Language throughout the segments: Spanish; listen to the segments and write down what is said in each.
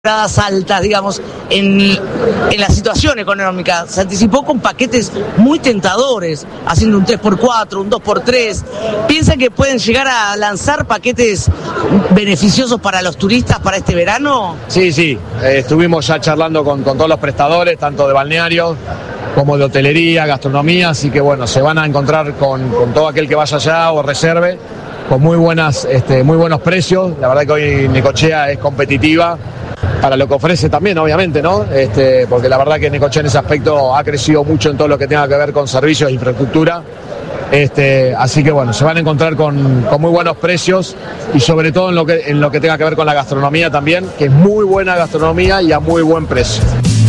altas, digamos, en la situación económica. Se anticipó con paquetes muy tentadores, haciendo un 3x4, un 2x3. ¿Piensan que pueden llegar a lanzar paquetes beneficiosos para los turistas para este verano? Sí. Estuvimos ya charlando con todos los prestadores, tanto de balnearios como de hotelería, gastronomía, así que bueno, se van a encontrar con todo aquel que vaya allá o reserve, con muy buenos precios. La verdad que hoy Necochea es competitiva para lo que ofrece también, obviamente, ¿no? Porque la verdad que Necochea en ese aspecto ha crecido mucho en todo lo que tenga que ver con servicios e infraestructura. Así que bueno, se van a encontrar con muy buenos precios y sobre todo en lo que tenga que ver con la gastronomía también, que es muy buena gastronomía y a muy buen precio.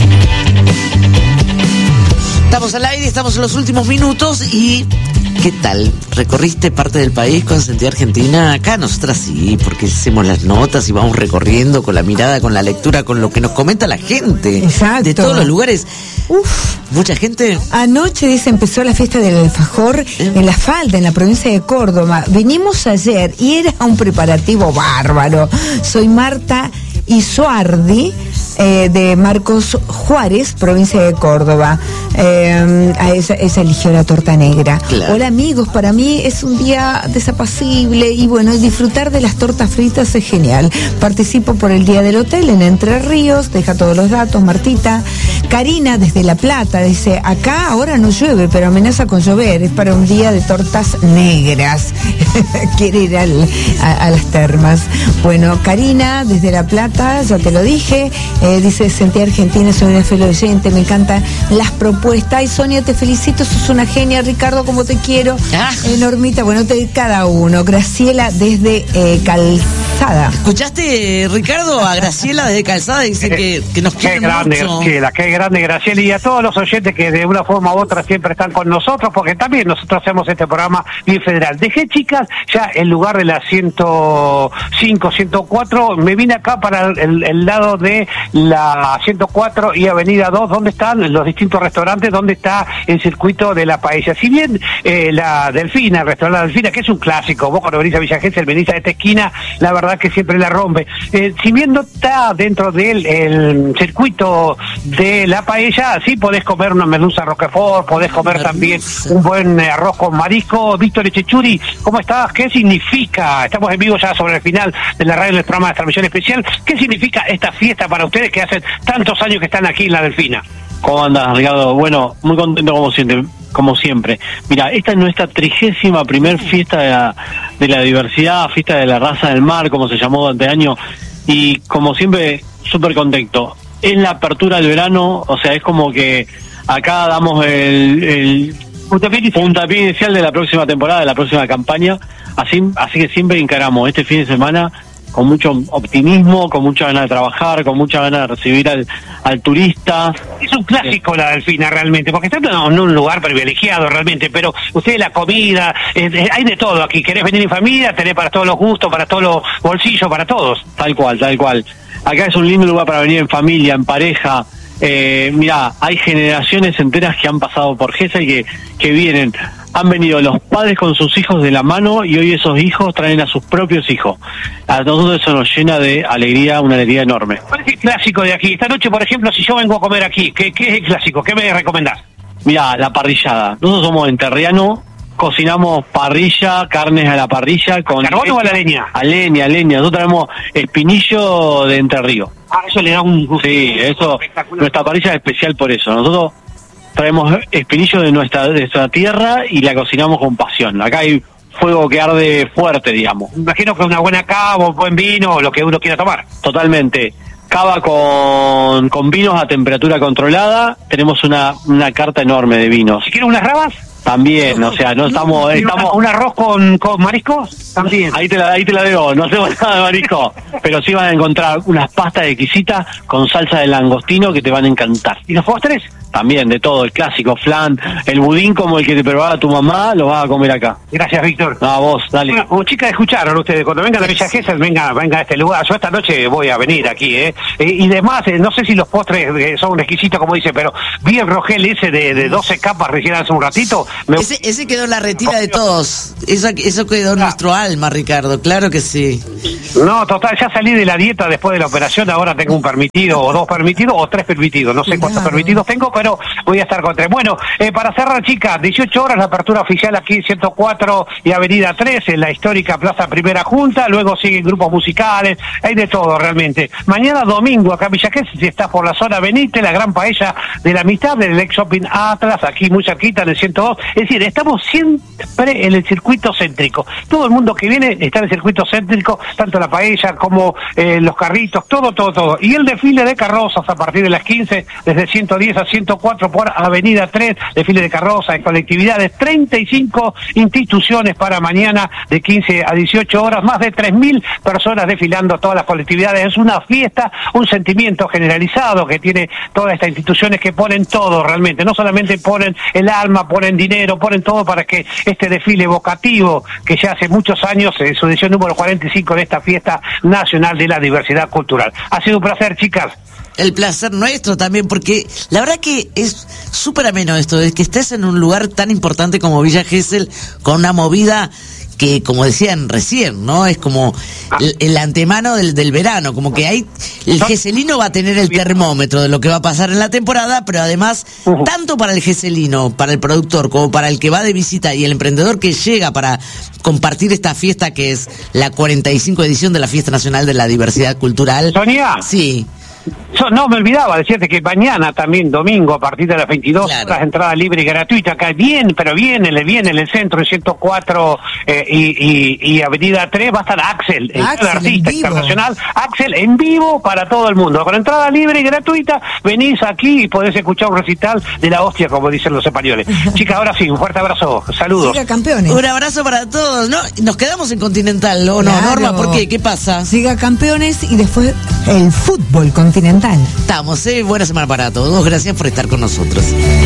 Estamos al aire, estamos en los últimos minutos y... ¿qué tal? ¿Recorriste parte del país con Sentía Argentina? Acá nosotras sí, porque hacemos las notas y vamos recorriendo con la mirada, con la lectura, con lo que nos comenta la gente. Exacto. De todos los lugares. Mucha gente. Anoche, dice, empezó la fiesta del alfajor en La Falda, en la provincia de Córdoba. Venimos ayer y era un preparativo bárbaro. Soy Marta Isoardi, de Marcos Juárez, provincia de Córdoba. Esa eligió la torta negra. Claro. Hola amigos, para mí es un día desapacible y bueno, disfrutar de las tortas fritas es genial. Participo por el Día del Hotel en Entre Ríos, deja todos los datos, Martita. Karina desde La Plata dice, acá ahora no llueve, pero amenaza con llover, es para un día de tortas negras. Quiere ir a las termas. Bueno, Karina desde La Plata, ya te lo dije, dice, Sentía Argentina, soy una fiel oyente, me encantan las propuestas. Ay, Sonia, te felicito, sos una genia. Ricardo, como te quiero. Normita, bueno, cada uno. Graciela desde Calzada. ¿Escuchaste, Ricardo, a Graciela desde Calzada? Dice que nos quiere mucho. Qué grande Graciela, y a todos los oyentes que de una forma u otra siempre están con nosotros, porque también nosotros hacemos este programa bien federal. Dejé, chicas, ya el lugar de la 105, 104, me vine acá para el lado de la 104 y Avenida 2, donde están los distintos restaurantes, donde está el circuito de la paella. Si bien la Delfina, el restaurante La Delfina, que es un clásico, vos cuando venís a Villa Gesell, venís a esta esquina, la verdad que siempre la rompe. Si bien no está dentro del circuito de la paella, sí podés comer una merluza roquefort, podés comer también un buen arroz con marisco. Víctor Echechuri, ¿cómo estás? ¿Qué significa? Estamos en vivo ya sobre el final de la radio del programa de transmisión especial. ¿Qué significa esta fiesta para ustedes que hacen tantos años que están aquí en La Delfina? ¿Cómo andás, Ricardo? Bueno, muy contento como siempre. Mira, esta es nuestra 31ª fiesta de la diversidad, fiesta de la raza del mar, como se llamó durante años, y como siempre, súper contento. Es la apertura del verano, o sea, es como que acá damos el puntapié inicial de la próxima temporada, de la próxima campaña, así que siempre encaramos este fin de semana con mucho optimismo, con mucha ganas de trabajar, con mucha ganas de recibir al turista. Es un clásico la Delfina realmente, porque está en un lugar privilegiado realmente, pero ustedes la comida, hay de todo aquí. Querés venir en familia, tenés para todos los gustos, para todos los bolsillos, para todos. Tal cual. Acá es un lindo lugar para venir en familia, en pareja. Mirá, hay generaciones enteras que han pasado por Gesell y que vienen. Han venido los padres con sus hijos de la mano y hoy esos hijos traen a sus propios hijos. A nosotros eso nos llena de alegría, una alegría enorme. ¿Cuál es el clásico de aquí? Esta noche, por ejemplo, si yo vengo a comer aquí, ¿qué es el clásico? ¿Qué me recomendás? Mirá, la parrillada. Nosotros somos enterrianos, cocinamos parrilla, carnes a la parrilla. Con ¿carbón o a la leña? A leña. Nosotros tenemos espinillo de Entre Ríos. Eso le da un gusto. Sí, eso, nuestra parrilla es especial por eso. Nosotros traemos espinillo de nuestra tierra y la cocinamos con pasión. Acá hay fuego que arde fuerte, digamos. Me imagino que una buena cava, un buen vino, lo que uno quiera tomar. Totalmente. Cava con vinos a temperatura controlada. Tenemos una carta enorme de vinos. Si quieren unas rabas, también, o sea, no estamos... ¿Un arroz con mariscos? También. Ahí te la debo, no hacemos nada de marisco. Pero sí van a encontrar unas pastas exquisitas con salsa de langostino que te van a encantar. ¿Y los postres? también de todo, el clásico flan, el budín como el que te preparaba tu mamá, lo vas a comer acá. Gracias, Víctor. No, a vos, dale. Bueno, chicas, escucharon ustedes, cuando vengan a Villa Gesell, venga a este lugar. Yo esta noche voy a venir aquí, y demás, no sé si los postres son exquisitos, como dice, pero vi el Rogel ese de 12 capas recién hace un ratito. Ese quedó en la retira de todos. Eso quedó en nuestro alma, Ricardo, claro que sí. No, total, ya salí de la dieta después de la operación, ahora tengo un permitido, o 2 permitidos, o 3 permitidos, no sé cuántos permitidos tengo, pero voy a estar con 3. Bueno, para cerrar, chicas, 18 horas la apertura oficial aquí, 104 y Avenida 3, en la histórica Plaza Primera Junta, luego siguen grupos musicales, hay de todo realmente. Mañana domingo, acá en Villa Gesell, si estás por la zona, venite, la gran paella de la amistad del ex shopping Atlas, aquí muy cerquita, en el 102, es decir, estamos siempre en el circuito céntrico, todo el mundo que viene está en el circuito céntrico, tanto la paella como los carritos, todo, y el desfile de carrozas a partir de las 15, desde 110 a 104 por Avenida 3, desfile de carrozas, de colectividades, 35 instituciones para mañana de 15 a 18 horas, más de 3.000 personas desfilando todas las colectividades, es una fiesta, un sentimiento generalizado que tiene todas estas instituciones que ponen todo realmente, no solamente ponen el alma, ponen dinero, ponen todo para que este desfile evocativo, que ya hace muchos años, en su edición número 45 de esta fiesta nacional de la diversidad cultural. Ha sido un placer, chicas. El placer nuestro también, porque la verdad que es súper ameno esto, de que estés en un lugar tan importante como Villa Gesell, con una movida que, como decían recién, ¿no? Es como el antemano del verano, como que hay, el gesellino va a tener el termómetro de lo que va a pasar en la temporada, pero además, tanto para el gesellino, para el productor, como para el que va de visita y el emprendedor que llega para compartir esta fiesta que es la 45 edición de la Fiesta Nacional de la Diversidad Cultural. Sonia. Sí. No, me olvidaba decirte que mañana también, domingo, a partir de las 22 horas, entrada libre y gratuita, acá viene en el centro, en 104 y Avenida 3, va a estar Axel, el artista internacional, Axel en vivo para todo el mundo, con entrada libre y gratuita, venís aquí y podés escuchar un recital de la hostia, como dicen los españoles. Chicas, ahora sí, un fuerte abrazo, saludos. Siga Campeones. Un abrazo para todos, ¿no? Nos quedamos en Continental, ¿o no, Norma? ¿Por qué? ¿Qué pasa? Siga Campeones y después el fútbol continental. Estamos, buena semana para todos. Gracias por estar con nosotros.